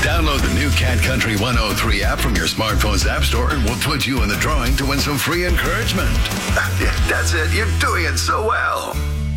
Download the new Cat Country 103 app from your smartphone's app store and we'll put you in the drawing to win some free encouragement. Yeah, that's it. You're doing it so well.